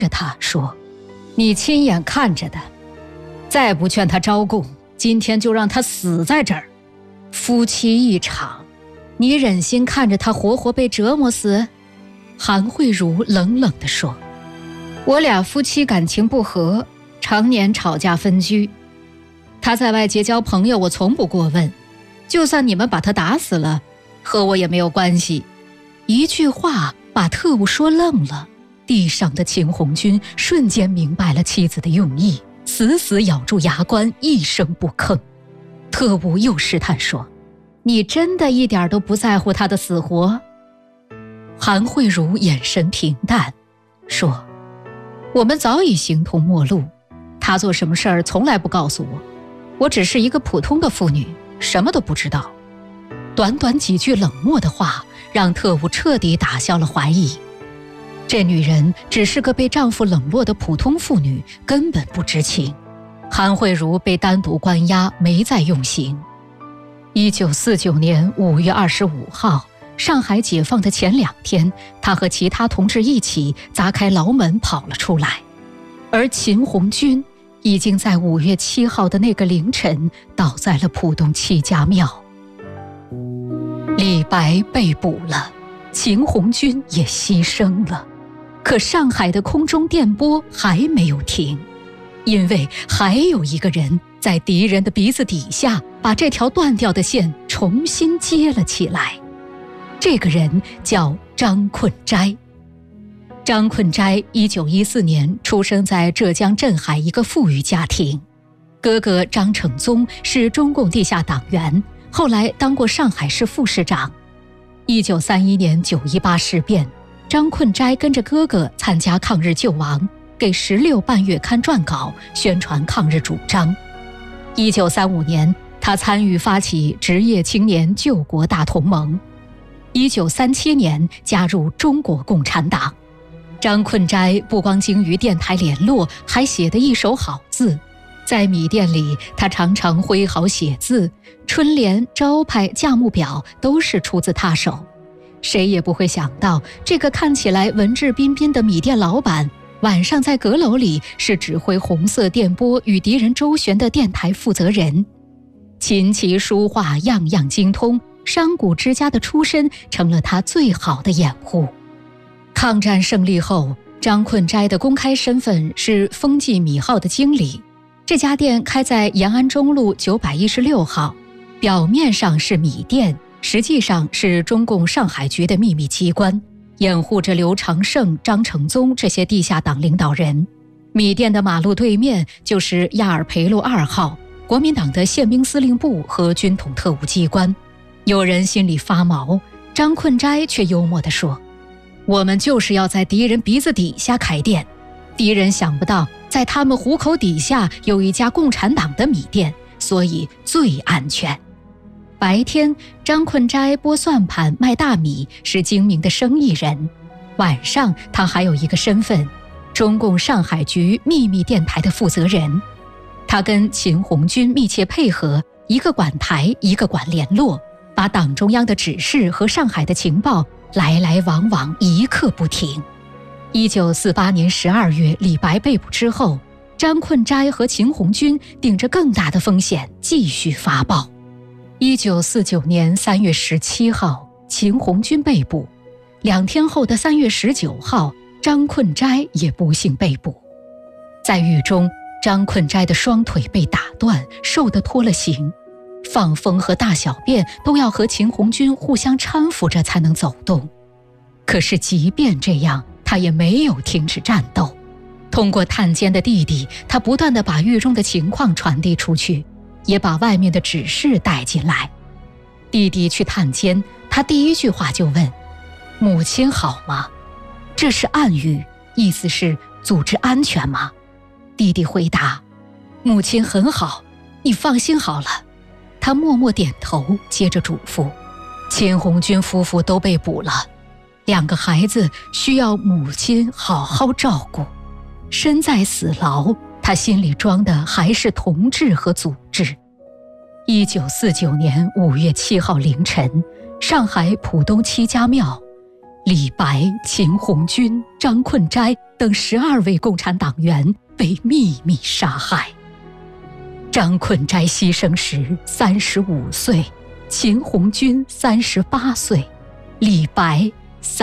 着他说：“你亲眼看着的，再不劝他招供，今天就让他死在这儿。夫妻一场，你忍心看着他活活被折磨死？”韩慧茹冷冷地说：“我俩夫妻感情不和，常年吵架分居。他在外结交朋友，我从不过问。就算你们把他打死了，和我也没有关系。”一句话把特务说愣了，地上的秦红军瞬间明白了妻子的用意，死死咬住牙关，一声不吭。特务又试探说：“你真的一点都不在乎他的死活？”韩慧茹眼神平淡说：“我们早已形同陌路，他做什么事儿从来不告诉我，我只是一个普通的妇女，什么都不知道。”短短几句冷漠的话让特务彻底打消了怀疑，这女人只是个被丈夫冷落的普通妇女，根本不知情。韩慧茹被单独关押，没再用刑。1949年5月25号，上海解放的前2天，她和其他同志一起砸开牢门跑了出来，而秦红军已经在5月7号的那个凌晨倒在了浦东戚家庙。李白被捕了，秦红军也牺牲了，可上海的空中电波还没有停，因为还有一个人在敌人的鼻子底下把这条断掉的线重新接了起来。这个人叫张困斋。张困斋1914年出生在浙江镇海一个富裕家庭，哥哥张承宗是中共地下党员，后来当过上海市副市长。1931年918事变，张困斋跟着哥哥参加抗日救亡，给《16半月刊》撰稿，宣传抗日主张。1935年，他参与发起职业青年救国大同盟。1937年加入中国共产党。张困斋不光精于电台联络，还写得一手好字。在米店里，他常常挥毫写字，春联、招牌、价目表都是出自他手。谁也不会想到，这个看起来文质彬彬的米店老板，晚上在阁楼里是指挥红色电波与敌人周旋的电台负责人。琴棋书画样样精通，商贾之家的出身成了他最好的掩护。抗战胜利后，张困斋的公开身份是丰记米号的经理，这家店开在延安中路916号，表面上是米店，实际上是中共上海局的秘密机关，掩护着刘长胜、张承宗这些地下党领导人。米店的马路对面就是亚尔培路2号，国民党的宪兵司令部和军统特务机关。有人心里发毛，张困斋却幽默地说：“我们就是要在敌人鼻子底下开店，敌人想不到在他们虎口底下有一家共产党的米店，所以最安全。”白天，张困斋拨算盘卖大米，是精明的生意人。晚上，他还有一个身份，中共上海局秘密电台的负责人。他跟秦红军密切配合，一个管台，一个管联络，把党中央的指示和上海的情报来来往往，一刻不停。1948年12月，李白被捕之后，张困斋和秦红军顶着更大的风险继续发报。1949年3月17号，秦红军被捕，2天后的3月19号，张困斋也不幸被捕。在狱中，张困斋的双腿被打断，瘦得脱了形，放风和大小便都要和秦红军互相搀扶着才能走动。可是即便这样，他也没有停止战斗。通过探监的弟弟，他不断地把狱中的情况传递出去，也把外面的指示带进来。弟弟去探监，他第一句话就问：“母亲好吗？”这是暗语，意思是组织安全吗？弟弟回答：“母亲很好，你放心好了。”他默默点头，接着嘱咐：“秦红军夫妇都被捕了，2个孩子需要母亲好好照顾。”身在死牢，他心里装的还是同志和组织。1949年5月7号凌晨，上海浦东戚家庙， 李白、秦红军、张困斋等12位共产党员被秘密杀害。张困斋牺牲时35岁，秦红军38岁，李白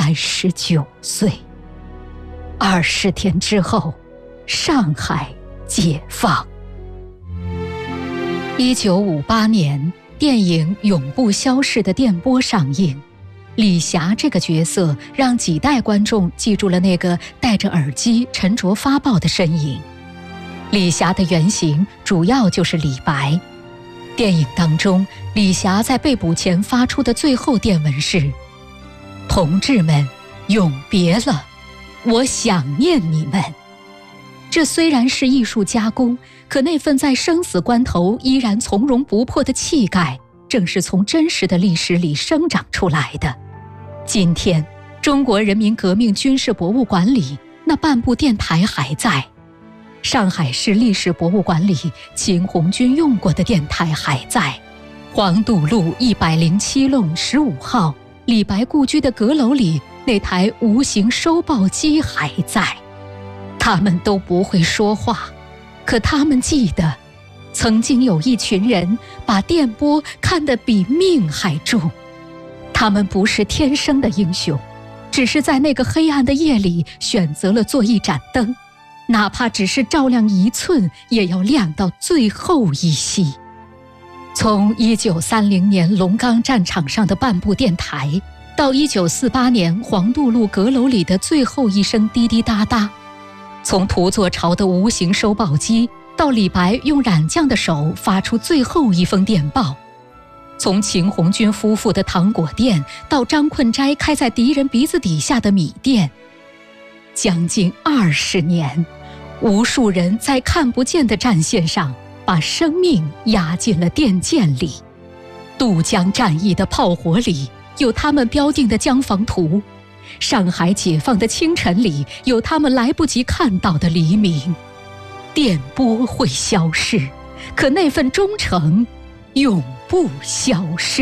39岁。20天之后，上海解放。1958年，电影《永不消逝的电波》上映，李霞这个角色让几代观众记住了那个戴着耳机沉着发报的身影。李霞的原型主要就是李白。电影当中，李霞在被捕前发出的最后电文是：同志们，永别了，我想念你们。这虽然是艺术加工，可那份在生死关头依然从容不迫的气概，正是从真实的历史里生长出来的。今天，中国人民革命军事博物馆里那半部电台还在，上海市历史博物馆里秦红军用过的电台还在，黄渡路107弄15号李白故居的阁楼里那台无形收报机还在。他们都不会说话，可他们记得，曾经有一群人把电波看得比命还重。他们不是天生的英雄，只是在那个黑暗的夜里选择了做一盏灯，哪怕只是照亮1寸，也要亮到最后一息。从1930年龙岗战场上的半部电台，到1948年黄渡路阁楼里的最后一声滴滴答答，从土佐巢的无形收报机，到李白用染匠的手发出最后一封电报，从秦红军夫妇的糖果店，到张困斋开在敌人鼻子底下的米店，将近20年，无数人在看不见的战线上把生命压进了电箭里。渡江战役的炮火里有他们标定的江防图，上海解放的清晨里有他们来不及看到的黎明。电波会消逝，可那份忠诚永不消逝。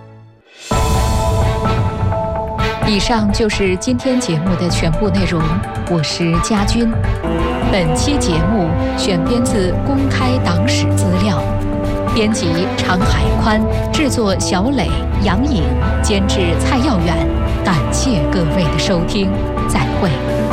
以上就是今天节目的全部内容，我是佳君。本期节目选编自公开党史资料，编辑常海宽，制作小磊、杨颖，监制蔡耀远。感谢各位的收听，再会。